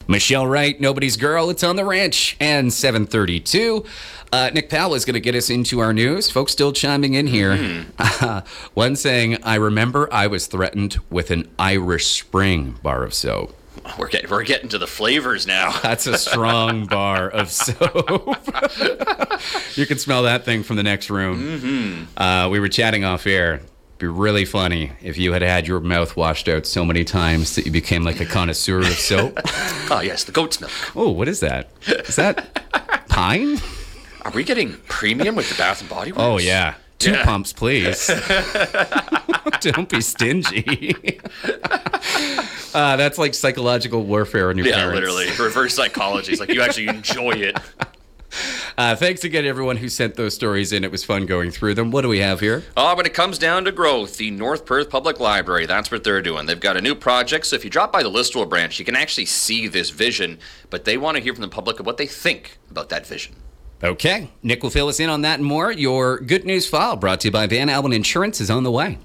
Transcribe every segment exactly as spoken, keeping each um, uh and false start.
Michelle Wright, Nobody's Girl, it's on the ranch. And seven thirty-two, uh, Nick Powell is going to get us into our news. Folks still chiming in here. Mm-hmm. Uh, one saying, I remember I was threatened with an Irish Spring bar of soap. We're getting, we're getting to the flavors now. That's a strong bar of soap. You can smell that thing from the next room. Mm-hmm. Uh, we were chatting off air. It'd be really funny if you had had your mouth washed out so many times that you became like a connoisseur of soap. Oh, yes, the goat's milk. Oh, what is that? Is that pine? Are we getting premium with the Bath and Body Works? Oh, yeah. Two yeah. pumps, please. Don't be stingy. uh, that's like psychological warfare on your yeah, parents. Yeah, literally. Reverse psychology. It's like you actually enjoy it. Uh, thanks again, everyone who sent those stories in. It was fun going through them. What do we have here? Oh, when it comes down to growth, the North Perth Public Library, that's what they're doing. They've got a new project, so if you drop by the Listowel branch, you can actually see this vision, but they want to hear from the public of what they think about that vision. Okay. Nick will fill us in on that and more. Your Good News File, brought to you by Van Allen Insurance, is on the way.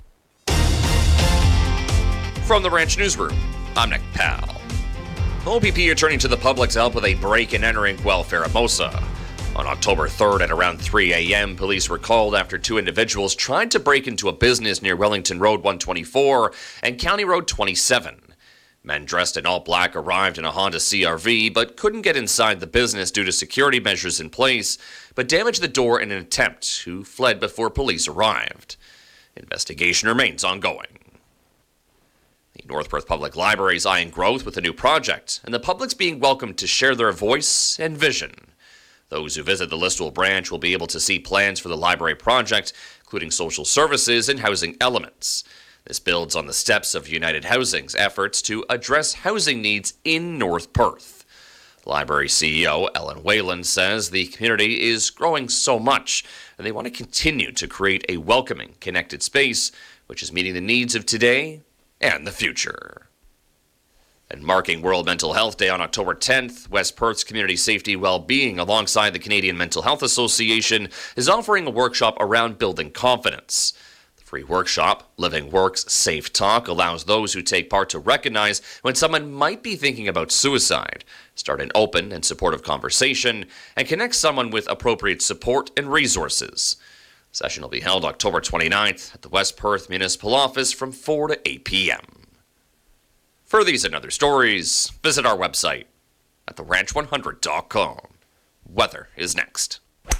From the Ranch Newsroom, I'm Nick Powell. O P P are turning to the public to help with a break and entering welfare at Mosa. On October third at around three a.m., police were called after two individuals tried to break into a business near Wellington Road one twenty-four and County Road twenty-seven. Men dressed in all black arrived in a Honda C R V, but couldn't get inside the business due to security measures in place, but damaged the door in an attempt, who fled before police arrived. Investigation remains ongoing. The North Perth Public Library is eyeing growth with a new project, and the public's being welcomed to share their voice and vision. Those who visit the Listowel branch will be able to see plans for the library project, including social services and housing elements. This builds on the steps of United Housing's efforts to address housing needs in North Perth. Library C E O Ellen Whalen says the community is growing so much, and they want to continue to create a welcoming, connected space, which is meeting the needs of today and the future. And marking World Mental Health Day on October tenth, West Perth's Community Safety Wellbeing, alongside the Canadian Mental Health Association, is offering a workshop around building confidence. The free workshop, Living Works Safe Talk, allows those who take part to recognize when someone might be thinking about suicide, start an open and supportive conversation, and connect someone with appropriate support and resources. The session will be held October twenty-ninth at the West Perth Municipal Office from four to eight p.m. For these and other stories, visit our website at the ranch one hundred dot com. Weather is next.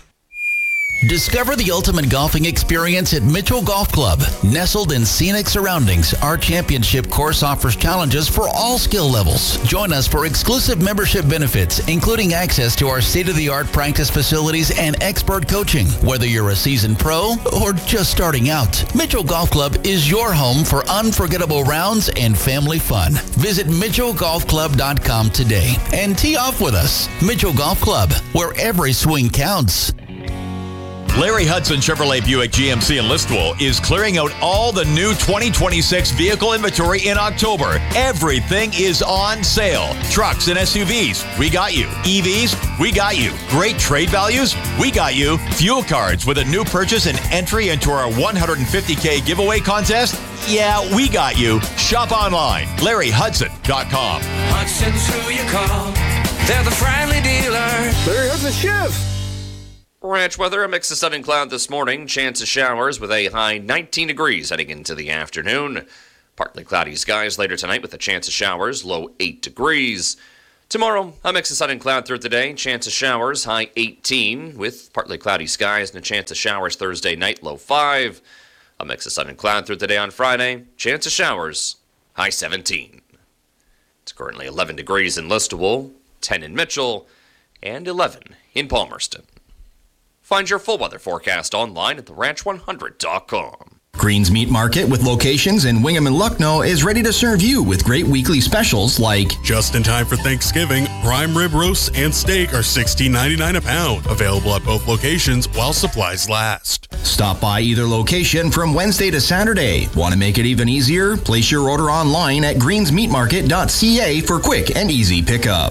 Discover the ultimate golfing experience at Mitchell Golf Club. Nestled in scenic surroundings, our championship course offers challenges for all skill levels. Join us for exclusive membership benefits, including access to our state-of-the-art practice facilities and expert coaching. Whether you're a seasoned pro or just starting out, Mitchell Golf Club is your home for unforgettable rounds and family fun. Visit mitchell golf club dot com today and tee off with us. Mitchell Golf Club, where every swing counts. Larry Hudson Chevrolet Buick G M C in Listowel is clearing out all the new twenty twenty-six vehicle inventory in October. Everything is on sale. Trucks and S U Vs, we got you. E Vs, we got you. Great trade values, we got you. Fuel cards with a new purchase and entry into our one hundred fifty thousand giveaway contest, yeah, we got you. Shop online, larry hudson dot com. Hudson's who you call. They're the friendly dealer. Larry Hudson Chef. Ranch weather, a mix of sun and cloud this morning. Chance of showers with a high nineteen degrees heading into the afternoon. Partly cloudy skies later tonight with a chance of showers, low eight degrees. Tomorrow, a mix of sun and cloud throughout the day. Chance of showers, high eighteen with partly cloudy skies and a chance of showers Thursday night, low five. A mix of sun and cloud throughout the day on Friday. Chance of showers, high seventeen. It's currently eleven degrees in Listowel, ten in Mitchell, and eleven in Palmerston. Find your full weather forecast online at the ranch one hundred dot com. Green's Meat Market, with locations in Wingham and Lucknow, is ready to serve you with great weekly specials like just in time for Thanksgiving, prime rib roasts and steak are sixteen ninety-nine a pound. Available at both locations while supplies last. Stop by either location from Wednesday to Saturday. Want to make it even easier? Place your order online at greens meat market dot c a for quick and easy pickup.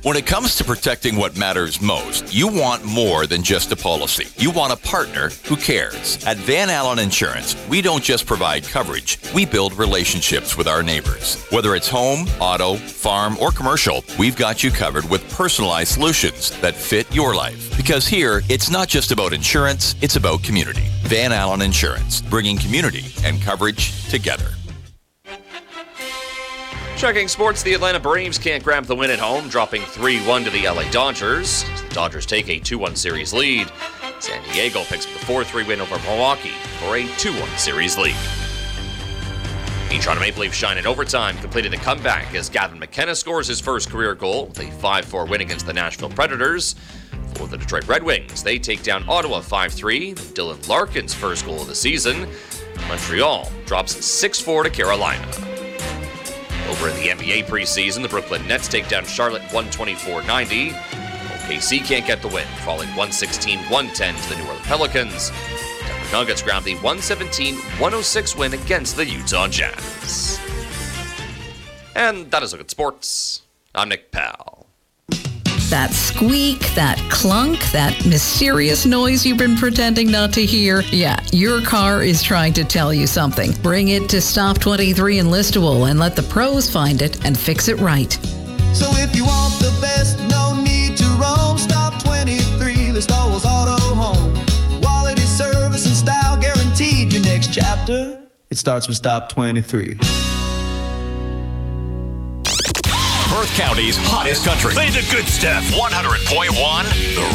When it comes to protecting what matters most, you want more than just a policy. You want a partner who cares. At Van Allen Insurance, we don't just provide coverage, we build relationships with our neighbors. Whether it's home, auto, farm, or commercial, we've got you covered with personalized solutions that fit your life. Because here, it's not just about insurance, it's about community. Van Allen Insurance, bringing community and coverage together. Checking sports, the Atlanta Braves can't grab the win at home, dropping three one to the L A Dodgers. The Dodgers take a two one series lead. San Diego picks up the four three win over Milwaukee for a two one series lead. The Toronto Maple Leafs shine in overtime, completing the comeback as Gavin McKenna scores his first career goal with a five four win against the Nashville Predators. For the Detroit Red Wings, they take down Ottawa five three. Dylan Larkin's first goal of the season. Montreal drops six four to Carolina. Over in the N B A preseason, the Brooklyn Nets take down Charlotte one twenty-four ninety. O K C can't get the win, falling one sixteen one ten to the New Orleans Pelicans. Denver Nuggets grab the one seventeen one oh six win against the Utah Jazz. And that is a look at sports. I'm Nick Powell. That squeak, that clunk, that mysterious noise you've been pretending not to hear. Yeah, your car is trying to tell you something. Bring it to Stop twenty-three in Listowel and let the pros find it and fix it right. So if you want the best, no need to roam. Stop twenty-three, Listowel's Auto Home. Quality service and style guaranteed. Your next chapter, it starts with Stop twenty-three. Perth County's hottest country. Play the good stuff. one hundred point one, The